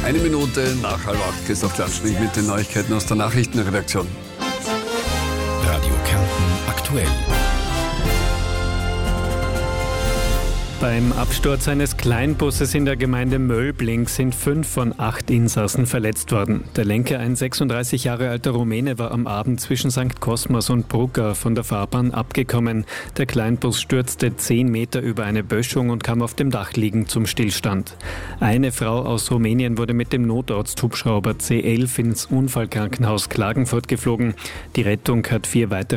Eine Minute nach 7:30, Christoph Klatschnig mit den Neuigkeiten aus der Nachrichtenredaktion. Radio Kärnten aktuell. Beim Absturz eines Kleinbusses in der Gemeinde Möllbling sind 5 von 8 Insassen verletzt worden. Der Lenker, ein 36 Jahre alter Rumäne, war am Abend zwischen St. Kosmas und Brugga von der Fahrbahn abgekommen. Der Kleinbus stürzte 10 Meter über eine Böschung und kam auf dem Dach liegend zum Stillstand. Eine Frau aus Rumänien wurde mit dem Notarzthubschrauber C11 ins Unfallkrankenhaus Klagenfurt geflogen. Die Rettung hat 4 weitere